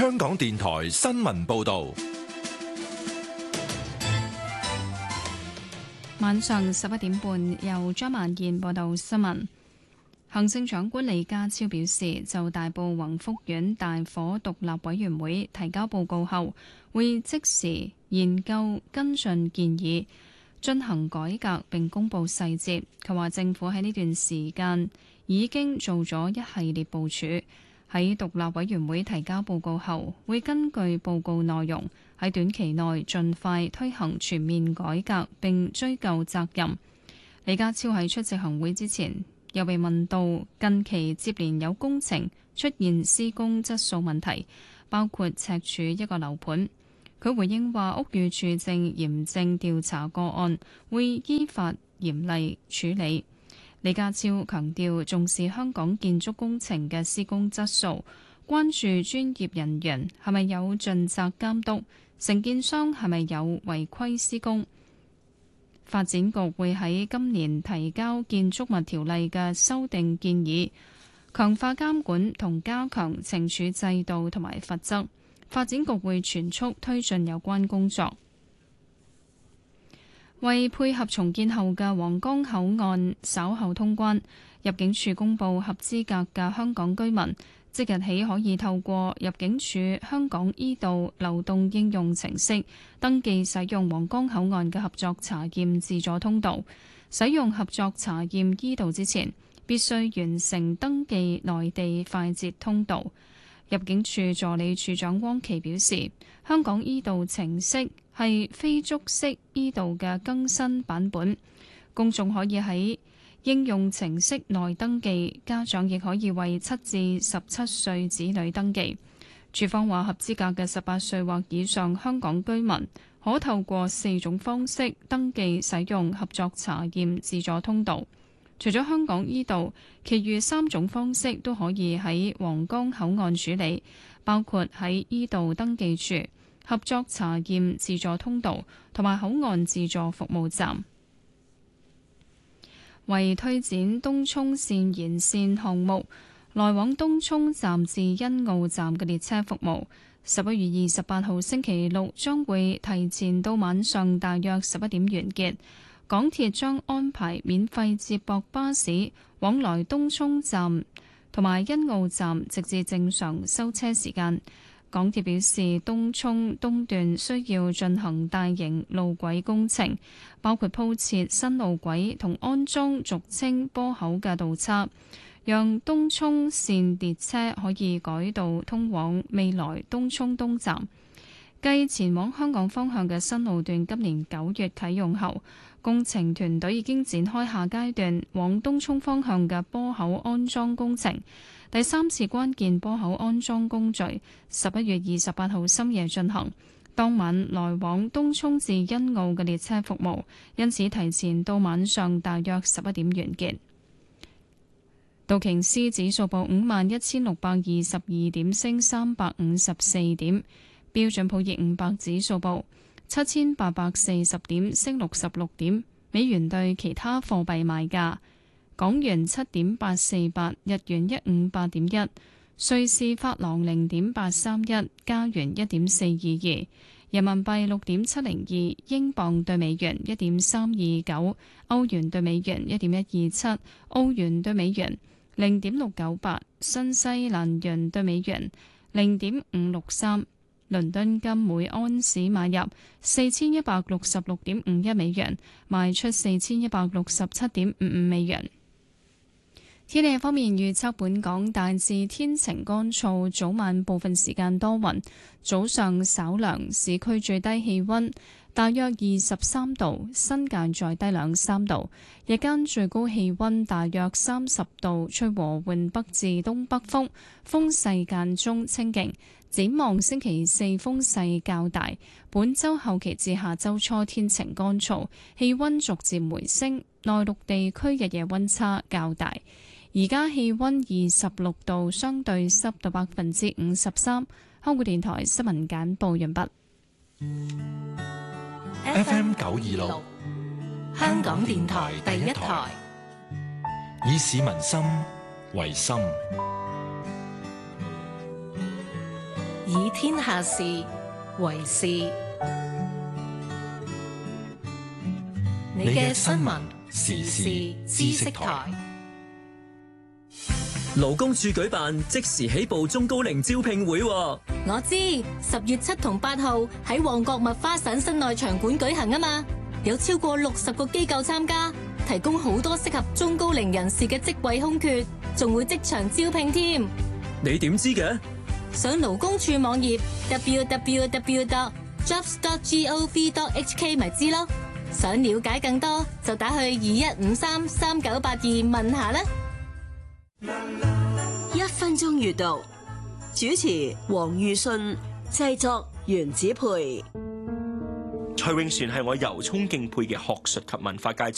香港電台新聞報道。 晚上11點半，由張曼燕報道新聞。行政長官李家超表示，就大埔宏福苑大火獨立委員會提交報告後，會即時研究跟進建議，進行改革並公布細節。佢話政府喺呢段時間已經做咗一系列部署，喺獨立委員會提交報告後，會根據報告內容喺短期內盡快推行全面改革並追究責任。李家超喺出席行會之前，又被問到近期接連有工程出現施工質素問題，包括赤柱一個樓盤。佢回應話，屋宇署正嚴正調查個案，會依法嚴厲處理。李家超強調重視香港建築工程嘅施工質素，關注專業人員係咪有盡責監督，承建商係咪有違規施工。發展局會喺今年提交建築物條例嘅修訂建議，強化監管同加強懲處制度同埋罰則。發展局會全速推進有關工作。為配合重建後嘅皇崗口岸稍後通關，入境處公布合資格嘅香港居民即日起可以透過入境處香港 e 道流動應用程式登記使用皇崗口岸嘅合作查驗自助通道。使用合作查驗 e 道之前，必須完成登記內地快捷通道。入境處助理處長汪琪表示，香港 e 道程式係非觸式 e 道嘅更新版本，公眾可以喺應用程式內登記，家長亦可以為7至17歲子女登記。處方話，合資格嘅18歲或以上香港居民可透過4種方式登記使用合作查驗自助通道。除咗香港 e 道，其餘3種方式都可以喺皇崗口岸處理，包括喺 e 道登記處、合作查驗自助通道同埋口岸自助服務站。為推展東涌綫延綫項目，來往東涌站至欣澳站嘅列車服務11月28號星期六將會提前到晚上大約11點完結。港鐵將安排免費接駁巴士往來東涌站同埋欣澳站，直至正常收車時間。港鐵表示，東涌東段需要進行大型路軌工程，包括鋪設新路軌同安裝俗稱波口嘅道岔，讓東涌綫列車可以改道通往未來東涌東站。繼前往香港方向嘅新路段今年9月啟用後，工程團隊已經展開下階段往東涌方向嘅波口安裝工程。第3次關鍵波口安裝工序11月28號深夜進行，當晚來往東涌至欣澳嘅列車服務，因此提前到晚上大約11點完結。道瓊斯指數報51,622點，升354點。標準普爾500指數報7,840點，升66點。美元對其他貨幣賣價：港元7.848，日元158.1，瑞士法郎0.831，加元1.422，人民幣6.702，英鎊對美元1.329，歐元對美元1.127，澳元對美元0.698，新西蘭元對美元0.563。倫敦金每安士買入4166.51美元，賣出4167.55美元。天氣方面預測，本港大致天晴乾燥，早晚部分時間多雲，早上稍涼，市區最低氣溫大約23度，新界再低2-3度，日間最高氣溫大約30度，吹和緩北至東北風，風勢間中清勁。展望星期四風勢較大，本週後期至下週初天晴乾燥，氣溫逐漸回升，內陸地區日夜溫差較大。而家氣溫26度，相對濕度53%。香港電台新聞簡報完畢。 FM 926， 香港電台第一台， 以市民心為心， 以天下事為事。你嘅新聞時事知識台。 勞工處舉辦即時起步中高齡招聘會。 我知10月7同8號喺旺角麥花臣室內場館舉行啊嘛，有超過60個機構參加，提供好多適合中高齡人士嘅職位空缺，仲會即場招聘添。 你點知嘅？ 上勞工處網頁 www.jobs.gov.hk 咪知咯。想了解更多就打去21533982問下啦。 1分鐘閱讀，主持黃裕信，製作袁子培。 蔡永璇係我由衷敬佩嘅學術及文化界